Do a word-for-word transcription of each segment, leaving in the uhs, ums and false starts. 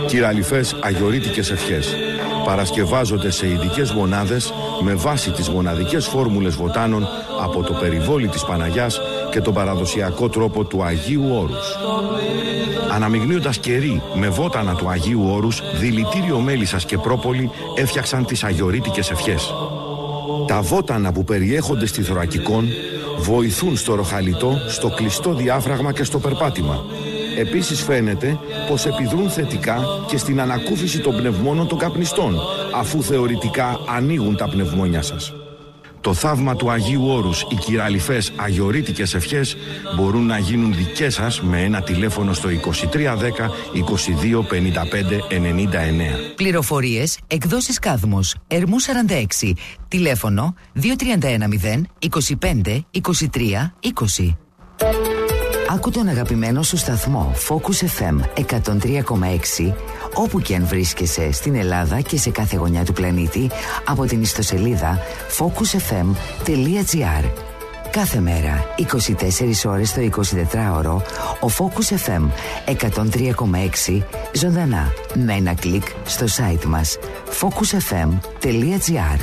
Κυραλιφές αγιορείτικες ευχές παρασκευάζονται σε ειδικές μονάδες με βάση τις μοναδικές φόρμουλες βοτάνων από το περιβόλι της Παναγιάς και τον παραδοσιακό τρόπο του Αγίου Όρους. Αναμειγνύοντας κερί με βότανα του Αγίου Όρους, δηλητήριο μέλισσας και πρόπολη έφτιαξαν τις αγιορείτικες ευχές. Τα βότανα που περιέχονται στη θωρακικόν βοηθούν στο ροχαλιτό, στο κλειστό διάφραγμα και στο περπάτημα. Επίσης φαίνεται πως επιδρούν θετικά και στην ανακούφιση των πνευμόνων των καπνιστών, αφού θεωρητικά ανοίγουν τα πνευμόνια σας. Το θαύμα του Αγίου Όρους, οι κυραλιφές αγιορείτικες ευχές μπορούν να γίνουν δικές σας με ένα τηλέφωνο στο είκοσι τρία δέκα είκοσι δύο πενήντα πέντε ενενήντα εννέα. Πληροφορίες, εκδόσεις Κάδμος, Ερμού σαράντα έξι, τηλέφωνο δύο τρία ένα μηδέν είκοσι πέντε είκοσι τρία είκοσι. Άκου τον αγαπημένο σου σταθμό Focus εφ εμ εκατόν τρία κόμμα έξι όπου και αν βρίσκεσαι στην Ελλάδα και σε κάθε γωνιά του πλανήτη από την ιστοσελίδα focus εφ εμ τελεία τζι άρ. Κάθε μέρα, είκοσι τέσσερις ώρες το εικοσιτετράωρο, ο Focus εφ εμ εκατόν τρία κόμμα έξι ζωντανά με ένα κλικ στο site μας focus εφ εμ τελεία τζι άρ.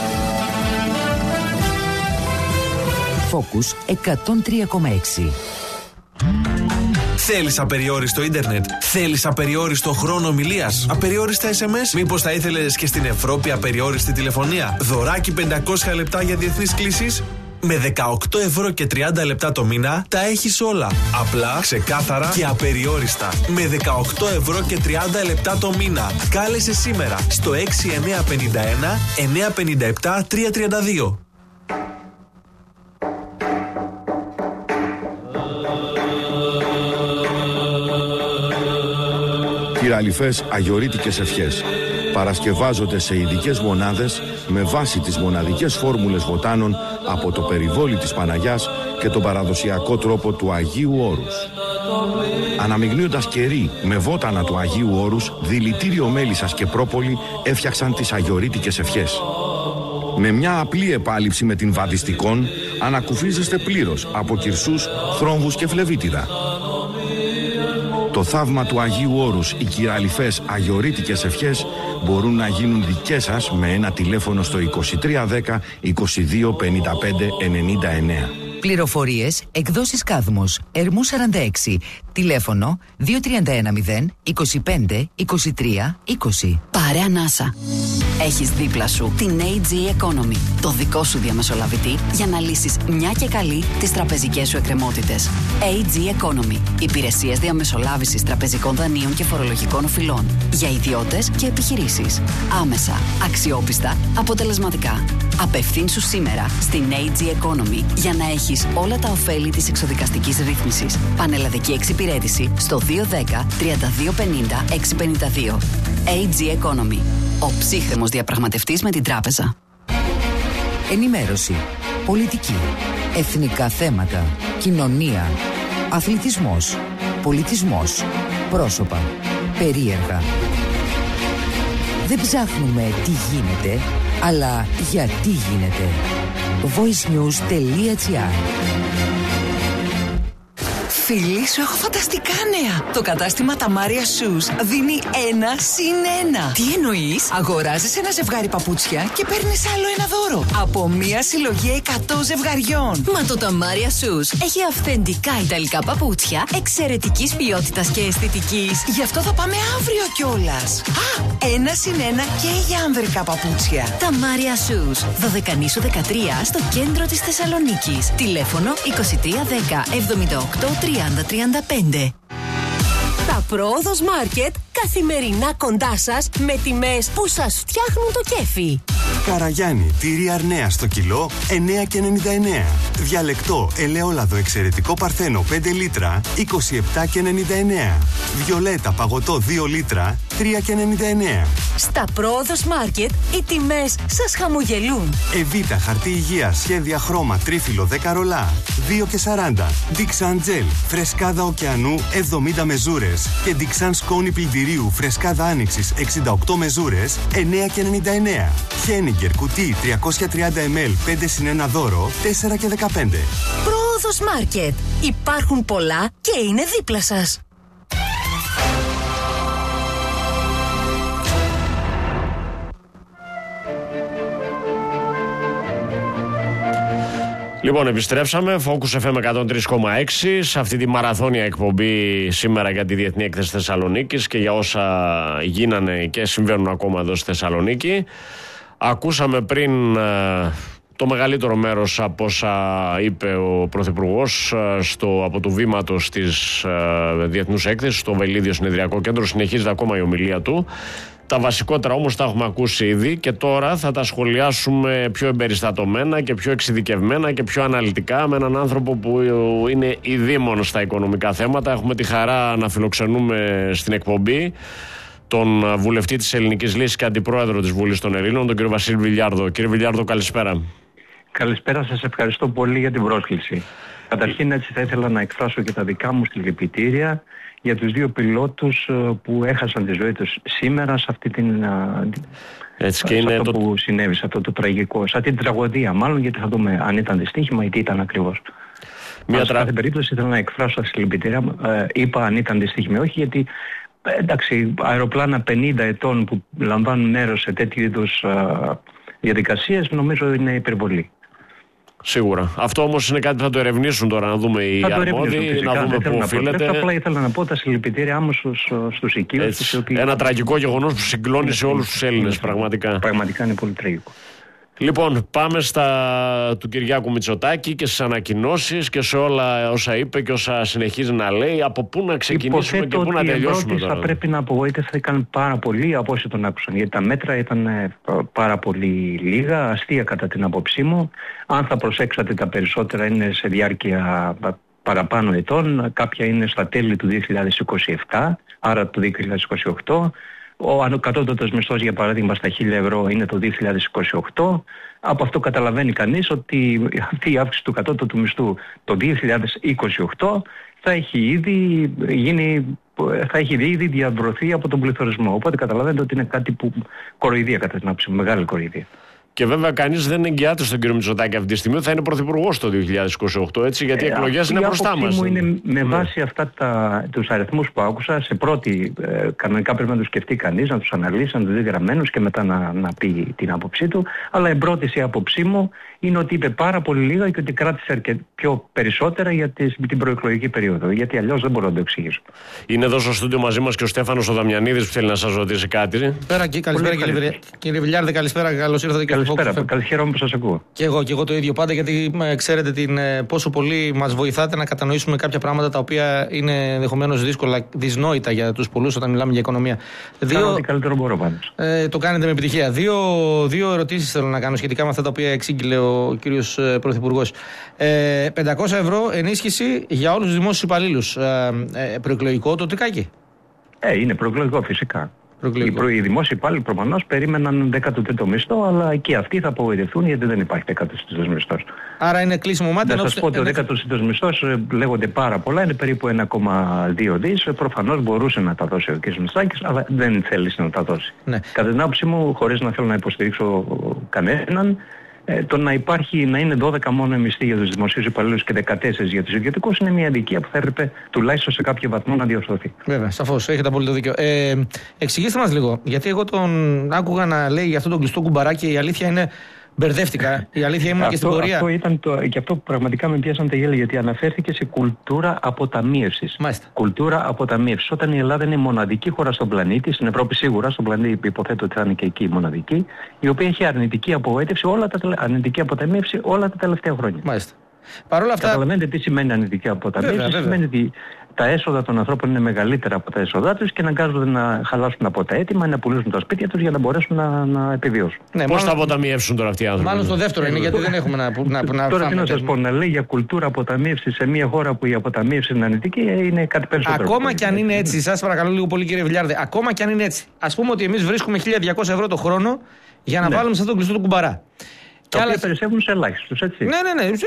Focus εκατόν τρία κόμμα έξι. Θέλεις απεριόριστο ίντερνετ? Θέλεις απεριόριστο χρόνο ομιλίας? Απεριόριστα ες εμ ες? Μήπως θα ήθελες και στην Ευρώπη απεριόριστη τηλεφωνία? Δωράκι πεντακόσια λεπτά για διεθνείς κλήσεις? Με δεκαοκτώ ευρώ και τριάντα λεπτά το μήνα τα έχεις όλα. Απλά, ξεκάθαρα και απεριόριστα. Με δεκαοκτώ ευρώ και τριάντα λεπτά το μήνα. Κάλεσε σήμερα στο έξι εννιά πέντε ένα εννιά πέντε επτά τρία τρία δύο. Κυραλιφές αγιορείτικες ευχές παρασκευάζονται σε ειδικές μονάδες με βάση τις μοναδικές φόρμουλες βοτάνων από το περιβόλι της Παναγιάς και τον παραδοσιακό τρόπο του Αγίου Όρους. Αναμειγνύοντας κερί με βότανα του Αγίου Όρους, δηλητήριο μέλισσας και πρόπολη έφτιαξαν τις αγιορείτικες ευχές. Με μια απλή επάλυψη με την βαδιστικόν ανακουφίζεστε πλήρως από κυρσούς, θρόμβους και φλεβίτιδα. Το θαύμα του Αγίου Όρους, οι κυραλιφές αγιορείτικες ευχές μπορούν να γίνουν δικές σας με ένα τηλέφωνο στο είκοσι τρία δέκα είκοσι δύο πενήντα πέντε ενενήντα εννέα. Πληροφορίες, εκδόσεις Κάδμος, Ερμού σαράντα έξι, τηλέφωνο δύο τρία ένα μηδέν είκοσι πέντε είκοσι τρία είκοσι. Πάρε ανάσα. Έχεις δίπλα σου την έι τζι Economy, το δικό σου διαμεσολαβητή για να λύσεις μια και καλή τις τραπεζικές σου εκκρεμότητες. έι τζι Economy, υπηρεσίες διαμεσολάβησης τραπεζικών δανείων και φορολογικών οφειλών για ιδιώτες και επιχειρήσεις. Άμεσα, αξιόπιστα, αποτελεσματικά. Απευθύνσου σήμερα στην έι τζι Economy για να έχεις όλα τα ωφέλη της εξοδικαστικής ρύθμισης. Πανελλαδική εξυπηρέτηση στο δύο ένα μηδέν τρία δύο πενήντα έξι πενήντα δύο. έι τζι Economy. Ο ψύχρεμος διαπραγματευτής με την τράπεζα. Ενημέρωση, πολιτική, εθνικά θέματα, κοινωνία, αθλητισμός, πολιτισμός, πρόσωπα, περίεργα. Δεν ψάχνουμε τι γίνεται, αλλά γιατί γίνεται. voice news τελεία τζι άρ. Φίλοι σου, έχω φανταστικά νέα. Το κατάστημα Tamaria Shoes δίνει ένα συν ένα. Τι εννοείς? Αγοράζεις ένα ζευγάρι παπούτσια και παίρνεις άλλο ένα δώρο από μία συλλογή εκατό ζευγαριών. Μα το Tamaria Shoes έχει αυθεντικά ιταλικά παπούτσια εξαιρετικής ποιότητας και αισθητικής. Γι' αυτό θα πάμε αύριο κιόλας. Α, ένα συν ένα και για άνδρικα παπούτσια. Tamaria Shoes, Δωδεκανήσου δεκατρία στο κέντρο της Θεσσαλονίκης. Τηλέφωνο είκοσι τρία δέκα εβδομήντα οκτώ τριάντα τριάντα πέντε. Τα Πρόοδος Μάρκετ καθημερινά κοντά σας με τιμές που σας φτιάχνουν το κέφι. Καραγιάννη, τυρί Αρνέα στο κιλό εννέα και ενενήντα εννέα. Διαλεκτό ελαιόλαδο εξαιρετικό παρθένο πέντε λίτρα είκοσι επτά και ενενήντα εννέα. Βιολέτα παγωτό δύο λίτρα τρία και ενενήντα εννέα. Στα Πρόοδος Μάρκετ οι τιμές σας χαμογελούν. Εβίτα χαρτί υγείας σχέδια χρώμα τρίφυλλο δέκα ρολά δύο και σαράντα. Dixan Gel φρεσκάδα ωκεανού εβδομήντα μεζούρες και Dixan σκόνη πλυντηρίου φρεσκάδα άνοιξης εξήντα οκτώ μεζούρες εννέα και ενενήντα εννέα. Χένιγκερ κουτί τριακόσια τριάντα μιλιλίτρα πέντε συν ένα δώρο τέσσερα και δεκαπέντε. Πρόοδος Μάρκετ. Υπάρχουν πολλά και είναι δίπλα σας. Λοιπόν, επιστρέψαμε. Focus εφ εμ εκατόν τρία κόμμα έξι σε αυτή τη μαραθώνια εκπομπή σήμερα για τη Διεθνή Έκθεση Θεσσαλονίκης και για όσα γίνανε και συμβαίνουν ακόμα εδώ στη Θεσσαλονίκη. Ακούσαμε πριν ε, το μεγαλύτερο μέρος από όσα είπε ο Πρωθυπουργός ε, στο, από του βήματος της ε, Διεθνούς Έκθεσης στο Βελίδιο Συνεδριακό Κέντρο. Συνεχίζεται ακόμα η ομιλία του. Τα βασικότερα όμως τα έχουμε ακούσει ήδη και τώρα θα τα σχολιάσουμε πιο εμπεριστατωμένα και πιο εξειδικευμένα και πιο αναλυτικά με έναν άνθρωπο που είναι ειδήμων στα οικονομικά θέματα. Έχουμε τη χαρά να φιλοξενούμε στην εκπομπή τον βουλευτή της Ελληνικής Λύσης και αντιπρόεδρο της Βουλής των Ελλήνων, τον κύριο Βασίλη Βιλιάρδο. Κύριε Βιλιάρδο, καλησπέρα. Καλησπέρα, σας ευχαριστώ πολύ για την πρόσκληση. Καταρχήν έτσι θα ήθελα να εκφράσω και τα δικά μου συλληπιτήρια για τους δύο πιλότους που έχασαν τη ζωή τους σήμερα σε αυτή την, έτσι και σε είναι αυτό το... που συνέβη, σε αυτό το τραγικό, σε αυτή την τραγωδία μάλλον, γιατί θα δούμε αν ήταν δυστύχημα ή τι ήταν ακριβώς. Μια σε τρα... κάθε περίπτωση ήθελα να εκφράσω τα συλληπιτήρια μου. Ε, είπα αν ήταν δυστύχημα, όχι, γιατί εντάξει, αεροπλάνα πενήντα ετών που λαμβάνουν μέρος σε τέτοιου είδους διαδικασίες νομίζω είναι υπερβολή. Σίγουρα. Αυτό όμως είναι κάτι που θα το ερευνήσουν τώρα, να δούμε οι αρμόδιοι, να δούμε πού οφείλεται. Απλά ήθελα να πω τα συλληπιτήριά μου στους, στους οικείους. Οποίοι... Ένα τραγικό γεγονός που συγκλώνει σε όλους τους Έλληνες, πραγματικά. Πραγματικά είναι πολύ τραγικό. Λοιπόν, πάμε στα του Κυριάκου Μητσοτάκη και στις ανακοινώσεις και σε όλα όσα είπε και όσα συνεχίζει να λέει. Από πού να ξεκινήσουμε Υποθέτω και πού να τελειώσουμε τώρα. Θα πρέπει να απογοήτευθηκαν πάρα πολύ από όσοι τον άκουσαν. Γιατί τα μέτρα ήταν πάρα πολύ λίγα, αστεία κατά την άποψή μου. Αν θα προσέξατε, τα περισσότερα είναι σε διάρκεια παραπάνω ετών. Κάποια είναι στα τέλη του δύο χιλιάδες είκοσι επτά, άρα το δύο χιλιάδες είκοσι οκτώ. Ο κατώτατος μισθός, για παράδειγμα, στα χίλια ευρώ είναι το δύο χιλιάδες είκοσι οκτώ. Από αυτό καταλαβαίνει κανείς ότι αυτή η αύξηση του κατώτατου μισθού το δύο χιλιάδες είκοσι οκτώ θα έχει ήδη γίνει, θα έχει ήδη διαβρωθεί από τον πληθωρισμό. Οπότε καταλαβαίνετε ότι είναι κάτι που κοροϊδία κατά την άποψη μου, μεγάλη κοροϊδία. Και βέβαια κανείς δεν εγγυάται στον κύριο Μητσοτάκη αυτή τη στιγμή, θα είναι πρωθυπουργός το δύο χιλιάδες είκοσι οκτώ, έτσι, γιατί οι εκλογές είναι μπροστά μας. Μου είναι με βάση αυτά τα, τους αριθμούς που άκουσα, σε πρώτη, ε, κανονικά πρέπει να τους σκεφτεί κανείς, να τους αναλύσει, να τους δει γραμμένους και μετά να, να πει την άποψή του. Αλλά η πρώτη η άποψή μου είναι ότι είπε πάρα πολύ λίγα και ότι κράτησε αρκετά πιο περισσότερα για τις, την προεκλογική περίοδο. Γιατί αλλιώς δεν μπορώ να το εξηγήσω. Είναι εδώ στο στούντιο μαζί μας και ο Στέφανος ο Δαμιανίδης που θέλει να σας ρωτήσει κάτι. Καλησπέρα, και, καλησπέρα κύριε, κύριε Βιλιάρδε, καλησπέρα, καλώς ήρθατε και καλησπέρα, χαίρομαι που σας ακούω. Και εγώ, και εγώ το ίδιο πάντα, γιατί ξέρετε την, πόσο πολύ μας βοηθάτε να κατανοήσουμε κάποια πράγματα τα οποία είναι ενδεχομένως δύσκολα, δυσνόητα για τους πολλούς όταν μιλάμε για οικονομία. Κάνω ό,τι καλύτερο μπορώ πάντως. Ε, το κάνετε με επιτυχία. Δύο, δύο ερωτήσεις θέλω να κάνω σχετικά με αυτά τα οποία εξήγηλε ο κύριος Πρωθυπουργός. Ε, πεντακόσια ευρώ ενίσχυση για όλους τους δημόσιους υπαλλήλους. Ε, ε, προεκλογικό το τρικάκι. Ε, είναι προεκλογικό φυσικά. Οι, προ, οι δημόσιοι υπάλληλοι προφανώς περίμεναν δέκατο τρίτο μισθό, αλλά και αυτοί θα απογοητευτούν γιατί δεν υπάρχει δέκατος τρίτος μισθός. Άρα είναι κλείσιμο μάτι. Να σας πω ότι ο δέκατος τρίτος μισθός λέγονται πάρα πολλά, είναι περίπου ένα κόμμα δύο δις. Προφανώς μπορούσε να τα δώσει ο κ. Μητσοτάκης, αλλά δεν θέλησε να τα δώσει. Ναι. Κατά την άποψή μου, χωρίς να θέλω να υποστηρίξω κανέναν, Ε, το να υπάρχει, να είναι δώδεκα μόνο η μισθή για τους δημοσίους υπαλλήλους και δεκατέσσερα για τους ιδιωτικούς είναι μια αδικία που θα έπρεπε τουλάχιστον σε κάποιο βαθμό να διορθωθεί. Βέβαια, σαφώς, έχετε απόλυτο δίκιο. Ε, εξηγήστε μας λίγο, γιατί εγώ τον άκουγα να λέει για αυτό τον κλειστό κουμπαράκι και η αλήθεια είναι. Μπερδεύτηκα. Η αλήθεια ήμουν και στην πορεία. Αυτό ήταν το, και αυτό που πραγματικά με πιάσαν τα γέλια, γιατί αναφέρθηκε σε κουλτούρα αποταμίευσης. Μάλιστα. Κουλτούρα αποταμίευσης. Όταν η Ελλάδα είναι η μοναδική χώρα στον πλανήτη, στην Ευρώπη σίγουρα, στον πλανήτη υποθέτω ότι θα είναι και εκεί η μοναδική, η οποία έχει αρνητική απογοήτευση, όλα τα, αρνητική αποταμίευση όλα τα τελευταία χρόνια. Μάλιστα. Παρ' όλα αυτά. Καταλαβαίνετε τι σημαίνει αρνητική αποταμίευση. Σημαίνει ότι τα έσοδα των ανθρώπων είναι μεγαλύτερα από τα έσοδά τους και αναγκάζονται να χαλάσουν από τα έτοιμα, να πουλήσουν τα σπίτια τους για να μπορέσουν να, να επιβιώσουν. Ναι, πώς θα αποταμιεύσουν τώρα αυτοί οι άνθρωποι? Μάλλον στο δεύτερο είναι, γιατί δεν έχουμε να, να, να τώρα τι να σας πω, να λέει για κουλτούρα αποταμίευση σε μια χώρα που η αποταμίευση είναι αρνητική είναι κάτι περισσότερο. Ακόμα και αν είναι έτσι, σας παρακαλώ λίγο πολύ κύριε Βιλιάρδε, ακόμα και αν είναι έτσι, ας πούμε ότι εμείς βρίσκουμε χίλια διακόσια ευρώ το χρόνο για να ναι. βάλουμε σε αυτό το κλειστό του κουμπαρά. Τα οποία περισσεύουν σε ελάχιστους, έτσι. Ναι, ναι, ναι.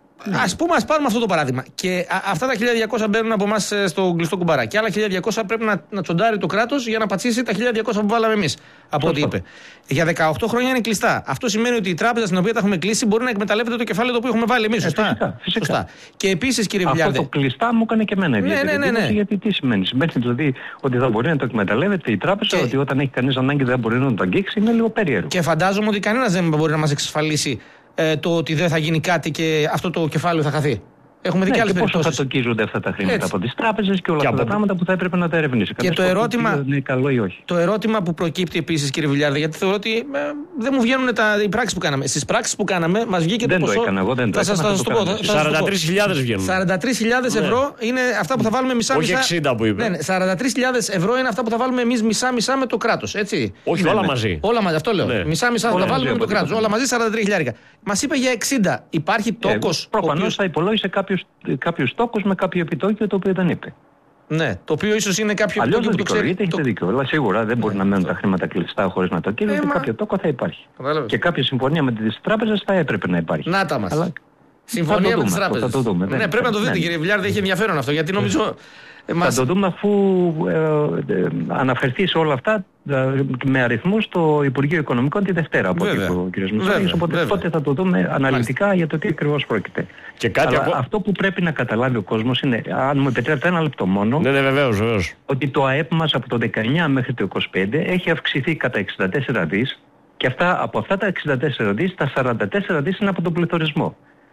Ας πούμε, ας πάρουμε αυτό το παράδειγμα. Και α, αυτά τα χίλια διακόσια μπαίνουν από εμάς στο κλειστό κουμπαρά. Και άλλα χίλια διακόσια πρέπει να, να τσοντάρει το κράτος για να πατσίσει τα χίλια διακόσια που βάλαμε εμείς. Από ό,τι είπε. Για δεκαοκτώ χρόνια είναι κλειστά. Αυτό σημαίνει ότι η τράπεζα στην οποία τα έχουμε κλείσει μπορεί να εκμεταλλεύεται το κεφάλαιο το οποίο έχουμε βάλει εμείς. Σωστά. Ε, φυσικά, φυσικά. Σωστά. Και επίσης, κύριε Βιλιάρδε. Αυτό το κλειστά μου έκανε και εμένα ιδιαίτερη. Ναι, ναι, ναι, ναι. Γιατί τι σημαίνει. Σημαίνει δηλαδή ότι θα μπορεί να το εκμεταλλεύεται η τράπεζα, και... ότι όταν έχει κανείς ανάγκη δεν μπορεί να το αγγίξει. Είναι λίγο περίεργο. Και φαντάζομαι ότι κανένας δεν μπορεί να μας εξασφαλίσει ε, το ότι δεν θα γίνει κάτι και αυτό το κεφάλαιο θα χαθεί. Έχουμε δει ναι, και άλλες περιπτώσεις. Πόσο θα τοκίζονται αυτά τα χρήματα Έτσι. από τις τράπεζες και όλα και αυτά από... τα πράγματα που θα έπρεπε να τα ερευνήσει. Και το ερώτημα, είναι καλό ή όχι. το ερώτημα που προκύπτει επίσης, κύριε Βιλιάρδη, γιατί θεωρώ ότι ε, δεν μου βγαίνουν τα, οι πράξεις που κάναμε. Στις πράξεις που κάναμε μας βγήκε δεν το ποσό. Το έκανα, εγώ δεν το θα σας το πω. σαράντα τρεις χιλιάδες βγαίνουν. σαράντα τρεις χιλιάδες ναι. ευρώ είναι αυτά που θα βάλουμε μισά-μισά. Όχι εξήντα που είπε. Ναι, ναι, σαράντα τρεις χιλιάδες ευρώ είναι αυτά που θα βάλουμε εμείς μισά-μισά με το κράτος. Έτσι. Όχι, ναι, όλα ναι. μαζί. Όλα μαζί, αυτό λέω. Ναι. Μισά-μισά θα τα βάλουμε με το κράτος. Όλα μαζί σαράντα τρία χιλιάρικα. Μας είπε για εξήντα. Υπάρχει τόκος. Προφανώς θα υπολόγισε κάποιους τόκους με κάποιο επιτόκιο το οποίο δεν είπε. Ναι, το οποίο ίσως είναι κάποιο επιτόκιο. Αλλιώς δεν το ξέρει. Έχετε δίκιο. Αλλά σίγουρα δεν μπορεί να μένουν τα χρήματα κλειστά χωρίς να το κοίταξε. Ε, κάποιο τόκο θα υπάρχει. Κατάλαβες. Και κάποια συμφωνία με τις τράπεζες θα έπρεπε να υπάρχει. Να τα μας. Αλλά... Συμφωνία με τις τράπεζες. Θα το δούμε. Ναι, πρέπει να το δείτε, ναι. Κύριε Βιλιάρδη, έχει ενδιαφέρον αυτό. Γιατί νομίζω. Θα μας... το δούμε αφού ε, ε, αναφερθεί σε όλα αυτά ε, με αριθμούς στο Υπουργείο Οικονομικών τη Δευτέρα από ό,τι ο κ. Μητσοτάκης. Οπότε τότε θα το δούμε αναλυτικά Μάλιστα. για το τι ακριβώς πρόκειται. Και κάτι Αλλά ακο... αυτό που πρέπει να καταλάβει ο κόσμος είναι, αν μου επιτρέπετε ένα λεπτό μόνο, ναι, ναι, βεβαίως, βεβαίως. ότι το ΑΕΠ μας από το δεκαεννιά μέχρι το είκοσι πέντε έχει αυξηθεί κατά εξήντα τέσσερα δις και αυτά, από αυτά τα εξήντα τέσσερα δις, τα σαράντα τέσσερα δις είναι από τον πληθωρισμό.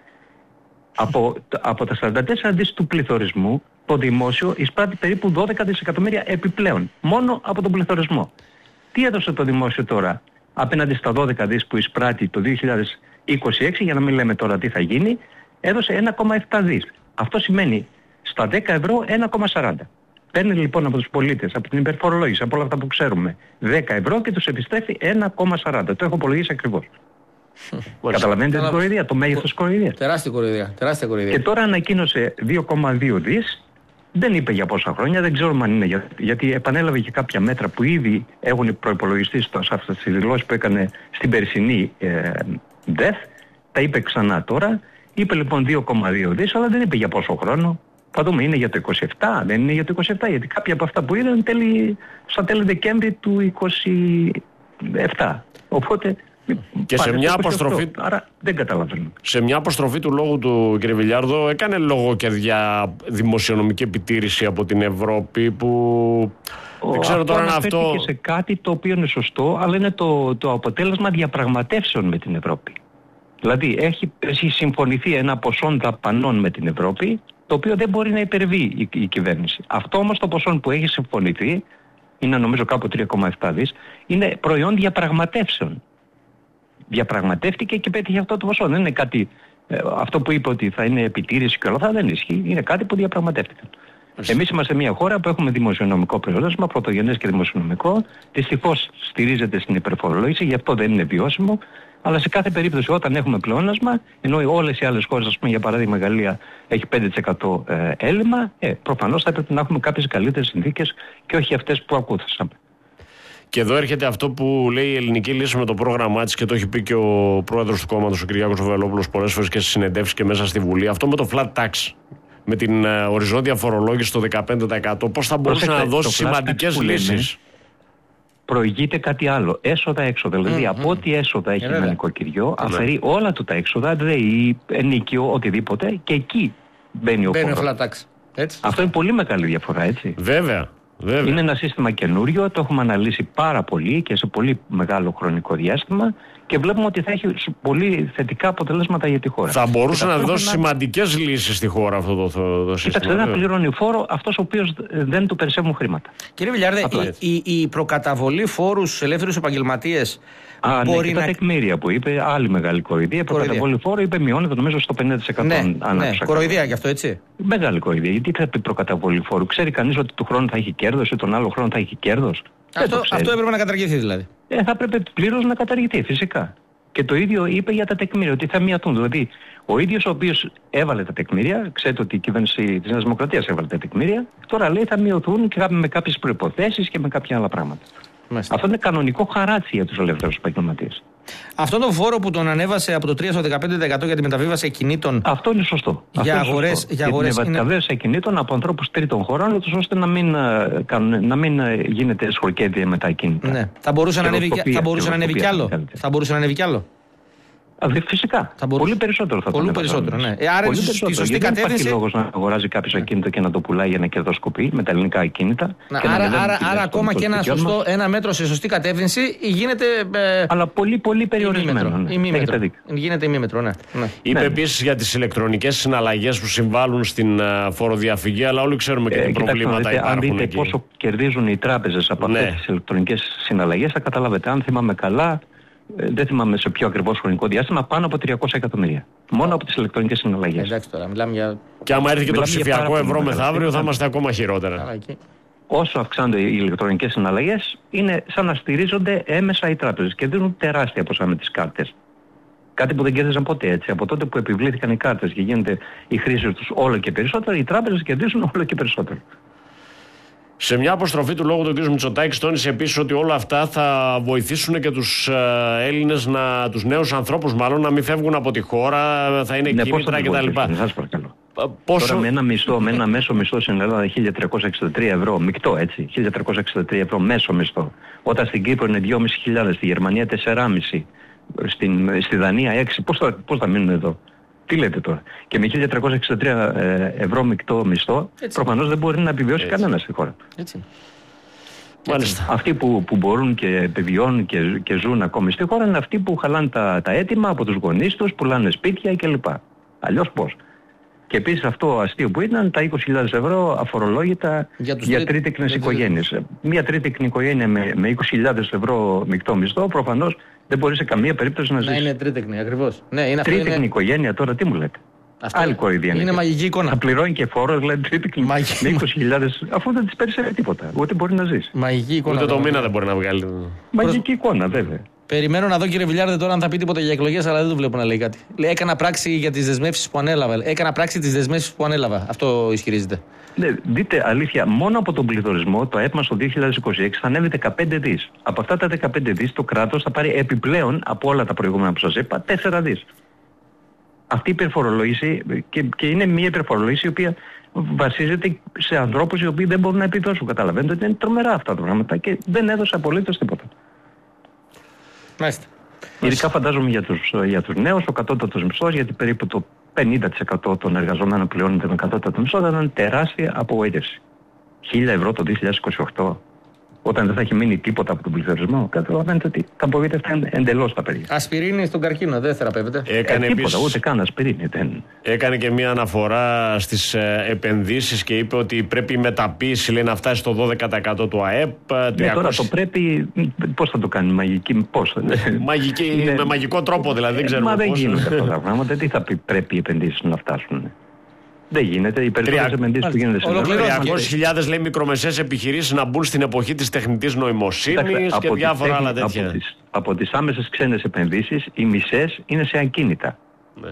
Από, από τα σαράντα τέσσερα δις του πληθωρισμού, το δημόσιο εισπράττει περίπου δώδεκα δισεκατομμύρια επιπλέον, μόνο από τον πληθωρισμό. Τι έδωσε το δημόσιο τώρα απέναντι στα δώδεκα δις που εισπράττει το δύο χιλιάδες είκοσι έξι, για να μην λέμε τώρα τι θα γίνει, έδωσε ένα κόμμα επτά δις. Αυτό σημαίνει στα δέκα ευρώ ένα κόμμα σαράντα. Παίρνει λοιπόν από τους πολίτες, από την υπερφορολόγηση, από όλα αυτά που ξέρουμε, δέκα ευρώ και τους επιστρέφει ένα κόμμα σαράντα. Το έχω απολογίσει ακριβώς. Καταλαβαίνετε την κοροϊδία, το μέγεθος της κοροϊδίας. Τεράστια κοροϊδία, τεράστια κοροϊδία. Και τώρα ανακοίνωσε δύο κόμμα δύο δις, δεν είπε για πόσα χρόνια, δεν ξέρουμε αν είναι για, γιατί επανέλαβε και κάποια μέτρα που ήδη έχουν προϋπολογιστεί σε αυτές τις δηλώσεις που έκανε στην περσινή ε, ΔΕΘ, τα είπε ξανά τώρα, είπε λοιπόν δύο κόμμα δύο δις, αλλά δεν είπε για πόσο χρόνο. Θα δούμε, είναι για το είκοσι επτά, δεν είναι για το είκοσι επτά, γιατί κάποια από αυτά που είδαν τέλη, στα τέλη Δεκέμβρη του είκοσι επτά. Οπότε και σε μια, αποστροφή, άρα δεν καταλαβαίνω. σε μια αποστροφή του λόγου του κ. Βιλιάρδο έκανε λόγο και για δημοσιονομική επιτήρηση από την Ευρώπη που Ο, δεν ξέρω τώρα αν αυτό... αναφέρθηκε σε κάτι το οποίο είναι σωστό, αλλά είναι το, το αποτέλεσμα διαπραγματεύσεων με την Ευρώπη. Δηλαδή έχει, έχει συμφωνηθεί ένα ποσό δαπανών με την Ευρώπη, το οποίο δεν μπορεί να υπερβεί η, η κυβέρνηση. Αυτό όμως το ποσό που έχει συμφωνηθεί, είναι νομίζω κάπου τρία κόμμα επτά δις, είναι προϊόν διαπραγματεύσεων. Διαπραγματεύτηκε και πέτυχε αυτό το ποσό. Δεν είναι κάτι, ε, αυτό που είπε ότι θα είναι επιτήρηση και όλα αυτά δεν ισχύει. Είναι κάτι που διαπραγματεύτηκαν. Εμείς είμαστε μια χώρα που έχουμε δημοσιονομικό πλεόνασμα, πρωτογενές και δημοσιονομικό. Δυστυχώς στηρίζεται στην υπερφορολόγηση, γι' αυτό δεν είναι βιώσιμο. Αλλά σε κάθε περίπτωση όταν έχουμε πλεόνασμα, ενώ όλες οι άλλες χώρες, ας πούμε για παράδειγμα η Γαλλία έχει πέντε τοις εκατό ε, έλλειμμα, ε, προφανώς θα έπρεπε να έχουμε κάποιες καλύτερες συνθήκες και όχι αυτές που ακούθησαμε. Και εδώ έρχεται αυτό που λέει η ελληνική λύση με το πρόγραμμά της και το έχει πει και ο πρόεδρος του κόμματος, ο Κυριάκος Βελόπουλος, πολλές φορές και στις συνεντεύσεις και μέσα στη Βουλή. Αυτό με το flat tax, με την uh, οριζόντια φορολόγηση στο δεκαπέντε τοις εκατό, πώς θα μπορούσε να δώσει σημαντικές λύσεις. Προηγείται κάτι άλλο. Έσοδα-έξοδα. Δηλαδή mm-hmm. από ό,τι έσοδα έχει ένα νοικοκυριό, αφαιρεί όλα του τα έξοδα, δηλαδή ενοίκιο, οτιδήποτε, και εκεί μπαίνει ο φόρος. Αυτό είναι πολύ μεγάλη διαφορά, έτσι. Βέβαια. Βέβαια. Είναι ένα σύστημα καινούριο, το έχουμε αναλύσει πάρα πολύ και σε πολύ μεγάλο χρονικό διάστημα και βλέπουμε ότι θα έχει πολύ θετικά αποτελέσματα για τη χώρα. Θα μπορούσε να δώσει σημαντικές λύσεις στη χώρα αυτό το, το, το σύστημα. Κοιτάξτε, δεν πληρώνει φόρο αυτός ο οποίος δεν του περισσεύουν χρήματα. Κύριε Βιλιάρδε, η, η, η προκαταβολή φόρου στους ελεύθερους επαγγελματίες Α, μπορεί ναι, και να... τα τεκμήρια που είπε, άλλη μεγάλη κοροϊδία. Η προκαταβολή φόρου είπε μειώνεται νομίζω στο πενήντα τοις εκατό. Ναι, ναι, κοροϊδία γι' αυτό, έτσι. Μεγάλη κοροϊδία. Γιατί θα πει προκαταβολή φόρου. Ξέρει κανείς ότι του χρόνου θα έχει κέρδος ή τον άλλο χρόνο θα έχει κέρδος. Αυτό, αυτό έπρεπε να καταργηθεί δηλαδή. Ε, θα έπρεπε πλήρως να καταργηθεί, φυσικά. Και το ίδιο είπε για τα τεκμήρια, ότι θα μειωθούν. Δηλαδή, ο ίδιος ο οποίος έβαλε τα τεκμήρια, ξέρετε ότι η κυβέρνηση της Νέας Δημοκρατίας έβαλε τα τεκμήρια, τώρα λέει θα μειωθούν και με κάποιες προϋποθέσεις και με κάποια άλλα πράγματα. Μάλιστα. Αυτό είναι κανονικό χαράτσι για τους ελεύθερους επαγγελματίες. Αυτό το φόρο που τον ανέβασε από το τρία στο δεκαπέντε τοις εκατό για τη μεταβίβαση ακινήτων. Αυτό είναι σωστό. Για αγορές. Για, για αγορές την μεταβίβαση είναι... ακινήτων από ανθρώπους τρίτων χωρών, ώστε να μην, να μην γίνεται σχορκέδια με τα ακίνητα. Ναι. Θα μπορούσε να ανέβει κι άλλο. Θα μπορούσε να ανέβει κι άλλο. Φυσικά. Πολύ περισσότερο θα Πολύ τον περισσότερο, ναι. Ε, άρα πολύ στη περισσότερο. σωστή Γιατί κατεύθυνση. δεν υπάρχει λόγος να αγοράζει κάποιο ακίνητο και να το πουλάει για να κερδοσκοπεί με τα ελληνικά ακίνητα. Να, και άρα, να άρα, άρα ακόμα και ένα, σωστό, ένα μέτρο σε σωστή κατεύθυνση γίνεται. Ε, αλλά πολύ, πολύ περιορισμένο. Ναι. Ημίμετρο. Γίνεται ημίμετρο, ναι. ναι. Είπε ναι. επίσης για τις ηλεκτρονικές συναλλαγές που συμβάλλουν στην uh, φοροδιαφυγή, αλλά όλοι ξέρουμε και ε, τι προβλήματα δείτε, υπάρχουν. Αν δείτε εκεί. πόσο κερδίζουν οι τράπεζες από ναι. αυτές τις ηλεκτρονικές συναλλαγές, θα καταλάβετε. Αν θυμάμαι καλά, ε, δεν θυμάμαι σε ποιο ακριβώς χρονικό διάστημα, πάνω από τριακόσια εκατομμύρια. Μόνο από τις ηλεκτρονικές συναλλαγές. Εντάξει τώρα, μιλάμε για. Και άμα έρθει και το ψηφιακό ευρώ μεθαύριο, θα είναι. είμαστε ακόμα χειρότερα. Όσο αυξάνονται οι ηλεκτρονικές συναλλαγές, είναι σαν να στηρίζονται έμεσα οι τράπεζες. Κερδίζουν τεράστια ποσά με τις κάρτες. Κάτι που δεν κέρδιζαν ποτέ έτσι. Από τότε που επιβλήθηκαν οι κάρτες και γίνεται η χρήση τους όλο και περισσότερο, οι τράπεζες κερδίζουν όλο και περισσότερο. Σε μια αποστροφή του λόγου του κ. Μητσοτάκης τόνισε επίσης ότι όλα αυτά θα βοηθήσουν και τους ε, Έλληνες, να, τους νέους ανθρώπους μάλλον, να μην φεύγουν από τη χώρα, θα είναι ναι, κίνητρα κτλ. Σας παρακαλώ. Πόσο... Τώρα με ένα μισθό, με ένα μέσο μισθό στην Ελλάδα χίλια τριακόσια εξήντα τρία ευρώ, μεικτό έτσι, χίλια τριακόσια εξήντα τρία ευρώ μέσο μισθό. Όταν στην Κύπρο είναι δυόμισι χιλιάδες, στη Γερμανία τέσσερα κόμμα πέντε, στην, στη Δανία έξι, πώς θα, πώς θα μείνουν εδώ. Τι λέτε τώρα. Και με χίλια τριακόσια εξήντα τρία ευρώ μεικτό μισθό, έτσι. Προφανώς δεν μπορεί να επιβιώσει κανένας στη χώρα. Έτσι. Μάλιστα. Αυτοί που, που μπορούν και επιβιώνουν και, και ζουν ακόμη στη χώρα είναι αυτοί που χαλάνε τα, τα έτοιμα από τους γονείς τους, πουλάνε σπίτια κλπ. Αλλιώς πώς. Και επίσης αυτό αστείο που ήταν τα είκοσι χιλιάδες ευρώ αφορολόγητα για, για τρίτεκνες οικογένειες. Μια τρίτεκνη οικογένεια με, με είκοσι χιλιάδες ευρώ μεικτό μισθό προφανώς δεν μπορεί σε καμία περίπτωση να ζήσει. Να είναι τρίτεκνη, ακριβώς. Ναι, είναι τρίτεκνη είναι... οικογένεια τώρα τι μου λέτε. Αυτό άλλη κοροϊδία είναι. Είναι μαγική εικόνα. Θα πληρώνει και φόρο, δηλαδή τρίτεκνη με είκοσι χιλιάδες αφού δεν της περισσεύει τίποτα. Ούτε μπορεί να ζήσει. Μαγική εικόνα. Ούτε το μήνα δεν μπορεί να βγάλει. Μαγική Προς... εικόνα βέβαια. Περιμένω να δω κύριε Βιλιάρδε τώρα αν θα πει τίποτα για εκλογές, αλλά δεν το βλέπω να λέει κάτι. Λέει, έκανα πράξη για τις δεσμεύσεις που ανέλαβα. Έκανα πράξη τις δεσμεύσεις που ανέλαβα. Αυτό ισχυρίζεται. Ναι, δείτε αλήθεια, μόνο από τον πληθωρισμό το ΑΕΠ μας το δύο χιλιάδες είκοσι έξι θα ανέβει δεκαπέντε δις. Από αυτά τα δεκαπέντε δις το κράτος θα πάρει επιπλέον από όλα τα προηγούμενα που σας είπα τέσσερα δις. Αυτή η υπερφορολόγηση και, και είναι μια υπερφορολόγηση η οποία βασίζεται σε ανθρώπους οι οποίοι δεν μπορούν να επιδώσουν. Καταλαβαίνετε ότι είναι τρομερά αυτά τα πράγματα και δεν έδωσε απολύτως τίποτα. Μάλιστα. Ειδικά φαντάζομαι για τους, για τους νέους ο κατώτατος μισθός, γιατί περίπου το πενήντα τοις εκατό των εργαζομένων πληρώνεται με κατώτατο μισθό, θα ήταν τεράστια απογοήτευση. Χίλια ευρώ το δύο χιλιάδες είκοσι οκτώ, όταν δεν θα έχει μείνει τίποτα από τον πληθωρισμό, καταλαβαίνετε ότι θα απογοήτευτε εντελώς τα παιδιά. Ασπιρίνη στον καρκίνο, δεν θεραπεύεται. Έκανε ε, τίποτα, επίσης... ούτε καν ασπιρίνη. Δεν... Έκανε και μια αναφορά στις ε, επενδύσεις και είπε ότι πρέπει η μεταποίηση λέει, να φτάσει στο δώδεκα τοις εκατό του ΑΕΠ. τριακόσια... Ναι, τώρα το πρέπει, πώς θα το κάνει, μαγική, πώς. Μαγική, είναι... Με μαγικό τρόπο δηλαδή, δεν ξέρουμε Μα δεν πώς. γίνονται αυτά τα πράγματα, τι θα πει πρέπει οι επενδύσεις να φτάσουν. Δεν γίνεται. Οι περισσότερες επενδύσεις που γίνονται στην Ελλάδα. τριακόσιες χιλιάδες λέει μικρομεσαίες επιχειρήσεις να μπουν στην εποχή της τεχνητής νοημοσύνης και διάφορα άλλα τέτοια. Από τις, από τις άμεσες ξένες επενδύσεις, οι μισές είναι σε ακίνητα. Ναι.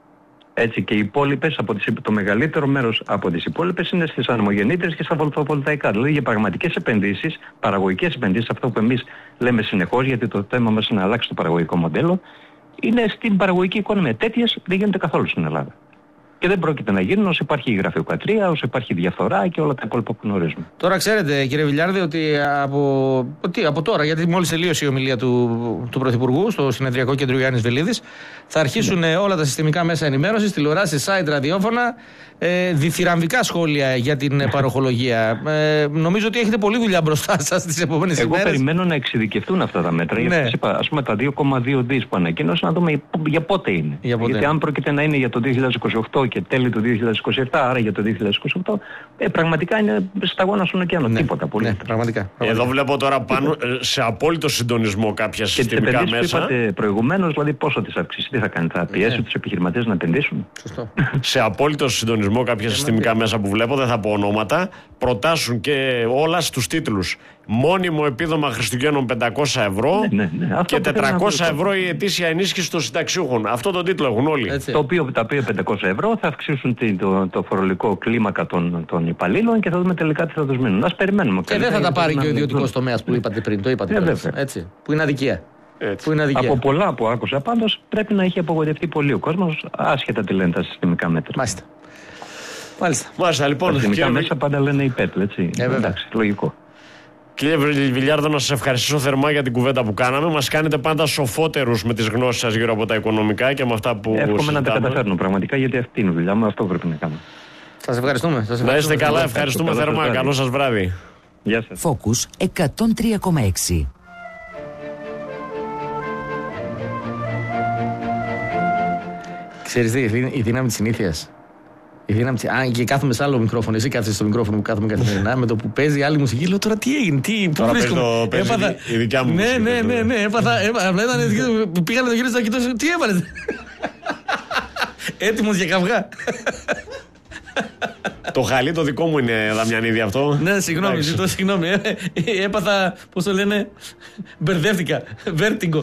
Έτσι και οι υπόλοιπες, από τις, το μεγαλύτερο μέρος από τις υπόλοιπες είναι στις ανεμογεννήτριες και στα φωτοβολταϊκά. Δηλαδή για πραγματικές επενδύσεις, παραγωγικές επενδύσεις, αυτό που εμείς λέμε συνεχώς, γιατί το θέμα μας είναι να αλλάξει το παραγωγικό μοντέλο, είναι στην παραγωγική οικονομία. Τέτοιες δεν γίνονται καθόλου στην Ελλάδα. Και δεν πρόκειται να γίνουν όσο υπάρχει η γραφειοκρατία, όσο υπάρχει διαφθορά και όλα τα υπόλοιπα που γνωρίζουμε. Τώρα ξέρετε κύριε Βιλιάρδη ότι από, ότι από τώρα, γιατί μόλις τελείωσε η ομιλία του, του Πρωθυπουργού στο Συνεδριακό Κέντρο Γιάννης Βελίδης, θα αρχίσουν ναι. όλα τα συστημικά μέσα ενημέρωσης, τηλεοράσεις, site, ραδιόφωνα, ε, διθυραμβικά σχόλια για την παροχολογία. Ε, νομίζω ότι έχετε πολλή δουλειά μπροστά σας τις επόμενες Εγώ ημέρες. Εγώ περιμένω να εξειδικευτούν αυτά τα μέτρα. Ναι. Γιατί είπα, ας πούμε τα δύο κόμμα δύο δις που ανακοίνωσαν, να δούμε για πότε είναι. Για πότε. Γιατί αν πρόκειται να είναι για το δύο χιλιάδες είκοσι οκτώ και τέλη του δύο χιλιάδες είκοσι επτά, άρα για το δύο χιλιάδες είκοσι οκτώ, ε, πραγματικά είναι σταγόνα στον ωκεανό. Ναι. Τίποτα πολύ. Ναι, πραγματικά, πραγματικά. Εδώ βλέπω τώρα πάνω σε απόλυτο συντονισμό κάποια και συστημικά τις μέσα. Που είπατε προηγουμένως, δηλαδή πόσο τις αυξήσει, τι θα κάνει, θα πιέσει ναι. τους επιχειρηματίες να επενδύσουν. Σωστό. Σε απόλυτο συντονισμό κάποια συστημικά μέσα που βλέπω, δεν θα πω ονόματα, προτάσουν και όλα στους τίτλους. Μόνιμο επίδομα Χριστουγέννων πεντακόσια ευρώ ναι, ναι, ναι. και τετρακόσια ευρώ η ετήσια ενίσχυση των συνταξιούχων. Αυτό τον τίτλο έχουν όλοι. Έτσι. Το οποίο, τα οποία πεντακόσια ευρώ θα αυξήσουν το, το φορολογικό κλίμακα των, των υπαλλήλων και θα δούμε τελικά τι θα τους μείνουν. Ας περιμένουμε. Και δεν θα τα πάρει και ο ιδιωτικός τομέας που είπατε πριν. Το είπατε πριν. Έτσι. Που είναι αδικία. Που είναι αδικία. Από πολλά που άκουσα πάντως πρέπει να έχει απογοητευτεί πολύ ο κόσμος, άσχετα τι λένε τα συστημικά μέτρα. Μάλιστα. Μάλιστα. Μάλιστα, λοιπόν. Τα συστημικά μέσα πάντα λένε υπέρ, έτσι. Ε, εντάξει, λογικό. Κύριε Βιλιάρδο, να σας ευχαριστήσω θερμά για την κουβέντα που κάναμε. Μας κάνετε πάντα σοφότερους με τις γνώσεις σας γύρω από τα οικονομικά και με αυτά που εύχομαι συζητάμε. να τα καταφέρνω πραγματικά, γιατί αυτή είναι η δουλειά μου, αυτό πρέπει να κάνω. Σας ευχαριστούμε. Σας να είστε καλά, ευχαριστούμε ευχαριστούμε θερμά. βράδυ. Καλό σας βράδυ. Γεια σας. Focus εκατόν τρία κόμμα έξι. Ξέρεις τι, η δύναμη της συνήθειας. Η δύναμη της... Α, και κάθομαι σε άλλο μικρόφωνο. Εσύ κάθεσαι στο μικρόφωνο που κάθομαι καθημερινά. Με το που παίζει άλλη μουσική, λέω τώρα τι έγινε, τι, Τώρα πού παίζει βρίσκομαι. το- παίζει Έπαθα... η δικιά μου ναι, μουσική, ναι, το- ναι, ναι, έπαθα. έπαθα ήταν, πήγανε το γύρο να κοιτώσω. Τι έβαλες. Έτοιμος για καυγά. Το χαλί το δικό μου είναι, Δαμιανίδη, αυτό. Ναι, συγγνώμη, Εντάξει. ζητώ συγγνώμη. Ε, ε, Έπαθα, πώς το λένε, μπερδεύτηκα. Βέρτιγκο.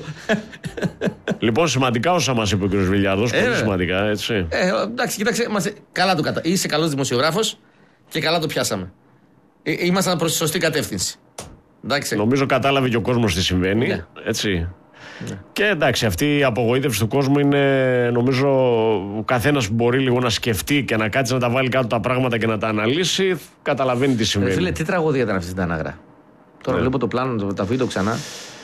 Λοιπόν, σημαντικά όσα μας είπε ο κ. Βιλιάρδος, Ε, πολύ βέβαια. σημαντικά, έτσι. Ε, εντάξει, κοίταξε, μας, καλά το κατα... Είσαι καλός δημοσιογράφος και καλά το πιάσαμε. Ε, ήμασταν προς τη σωστή κατεύθυνση. Εντάξει. Νομίζω κατάλαβε και ο κόσμος τι συμβαίνει. Ναι. Έτσι. Και εντάξει, αυτή η απογοήτευση του κόσμου είναι, νομίζω, ο καθένας που μπορεί λίγο να σκεφτεί και να κάτσει να τα βάλει κάτω τα πράγματα και να τα αναλύσει, καταλαβαίνει τι Ρε συμβαίνει. φίλε, τι τραγωδία ήταν αυτή στην Ταναγρά. Τώρα Ναι. βλέπω το πλάνο, το- τα βίντεο ξανά.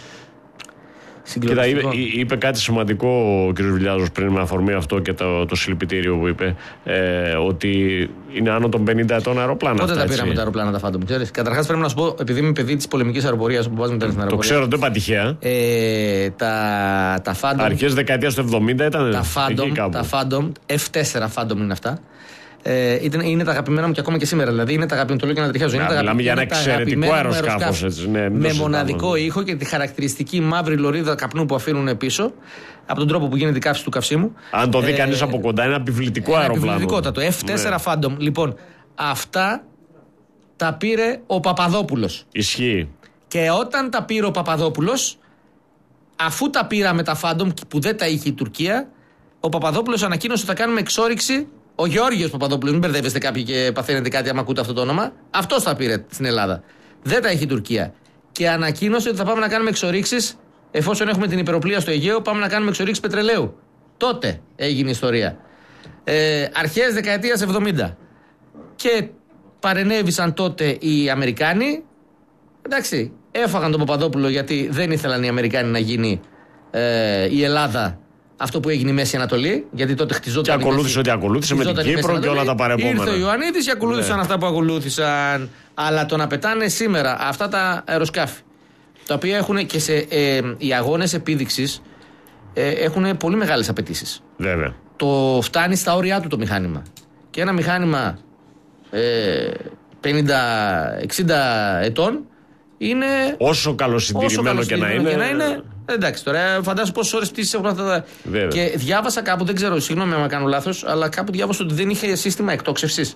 Κοίτα, είπε, Συγκλονιστικό. είπε κάτι σημαντικό ο κ. Βιλιάδος πριν με αφορμή αυτό και το, το συλληπιτήριο που είπε. Ε, ότι είναι άνω των πενήντα ετών αεροπλάνα. Πότε αυτά, τα έτσι. πήραμε τα αεροπλάνα τα Phantom, ξέρεις. Καταρχάς πρέπει να σου πω, επειδή είμαι παιδί της πολεμικής αεροπορίας που βάζουμε τα στην Το αεροπορία. ξέρω, δεν είπα τυχαία. Ε, τα, τα Phantom. Αρχές δεκαετίας του εβδομήντα ήταν. Τα εκεί Phantom, κάπου. τα Phantom, εφ τέσσερα Phantom είναι αυτά. Ε, ήταν, είναι τα αγαπημένα μου και ακόμα και σήμερα. Δηλαδή είναι τα αγαπημένα, το λέω και να τριχιάζω. Να, Είναι τα μιλάμε για ένα είναι τα εξαιρετικό αγαπημένα μου αεροσκάφος, αεροσκάφη. έτσι, ναι, μην το με συζητάμε. μοναδικό ήχο και τη χαρακτηριστική μαύρη λωρίδα καπνού που αφήνουν πίσω από τον τρόπο που γίνεται η καύση του καυσίμου. Αν το δει Ε, κανείς από κοντά, είναι επιβλητικό ένα αεροπλάνο. επιβλητικότατο. εφ τέσσερα Ναι. Phantom. Λοιπόν, αυτά τα πήρε ο Παπαδόπουλος. Ισχύει. Και όταν τα πήρε ο Παπαδόπουλος, αφού τα πήραμε τα Phantom που δεν τα είχε η Τουρκία, ο Παπαδόπουλος ανακοίνωσε ότι θα κάνουμε εξόριξη. Ο Γεώργιος Παπαδόπουλος, μην μπερδεύεστε κάποιοι και παθαίνετε κάτι άμα ακούτε αυτό το όνομα. Αυτός τα πήρε στην Ελλάδα. Δεν τα είχε η Τουρκία. Και ανακοίνωσε ότι θα πάμε να κάνουμε εξορίξεις, εφόσον έχουμε την υπεροπλία στο Αιγαίο, πάμε να κάνουμε εξορίξεις πετρελαίου. Τότε έγινε η ιστορία. Ε, αρχές δεκαετίας εβδομήντα. Και παρενέβησαν τότε οι Αμερικάνοι. Εντάξει, έφαγαν τον Παπαδόπουλο γιατί δεν ήθελαν οι Αμερικάνοι να γίνει ε, η Ελλάδα αυτό που έγινε η Μέση Ανατολή. Γιατί τότε χτιζόταν. Και η ακολούθησε Μέση- ό,τι ακολούθησε με την χτιζόταν η Μέση Κύπρο και όλα Ανατολή. τα παρεπόμενα. Ήρθε ο Ιωαννίδης και ακολούθησαν Ναι. αυτά που ακολούθησαν. Αλλά το να πετάνε σήμερα αυτά τα αεροσκάφη, τα οποία έχουν και σε ε, οι αγώνες επίδειξης ε, έχουν πολύ μεγάλες απαιτήσεις. Βέβαια. Το φτάνει στα όρια του το μηχάνημα. Και ένα μηχάνημα ε, πενήντα εξήντα ετών είναι. Όσο καλοσυντηρημένο και να είναι. Και να είναι εντάξει, τώρα φαντάζομαι πόσες ώρες πτήσεις έχουν αυτά τα. Βέβαια. Και διάβασα κάπου, δεν ξέρω, συγγνώμη άμα κάνω λάθος, αλλά κάπου διάβασα ότι δεν είχε σύστημα εκτόξευσης.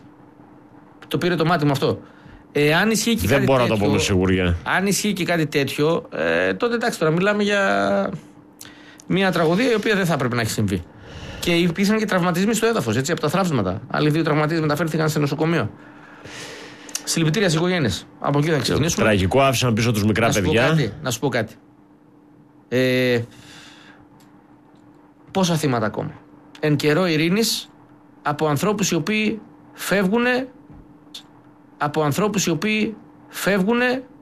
Το πήρε το μάτι μου αυτό. Ε, αν ισχύει και Δεν κάτι μπορώ να το τέτοιο, πω με σιγουριά. Αν ισχύει και κάτι τέτοιο, ε, τότε εντάξει, τώρα μιλάμε για μια τραγωδία η οποία δεν θα έπρεπε να έχει συμβεί. Και υπήρξαν και τραυματισμοί στο έδαφος, έτσι, από τα θραύσματα. Άλλοι δύο τραυματίες μεταφέρθηκαν σε νοσοκομείο. Συλληπιτήρια στις οικογένειες. Από εκεί θα ξεκινήσουμε. Τραγικό, άφησαν πίσω τους μικρά να σου πω παιδιά. κάτι, να σου πω κάτι. Ε, πόσα θύματα ακόμα. Εν καιρό ειρήνης από ανθρώπους οι οποίοι φεύγουν από ανθρώπους οι οποίοι φεύγουν